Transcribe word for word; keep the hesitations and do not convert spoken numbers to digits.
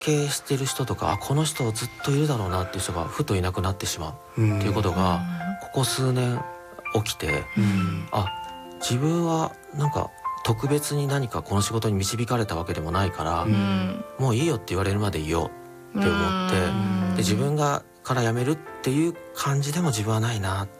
係してる人とか、あこの人ずっといるだろうなっていう人がふといなくなってしまうっていうことがここ数年起きて、 うん、 あ自分はなんか特別に何かこの仕事に導かれたわけでもないから、 うん、 もういいよって言われるまでいようって思って、で自分がから辞めるっていう感じでも自分はないなって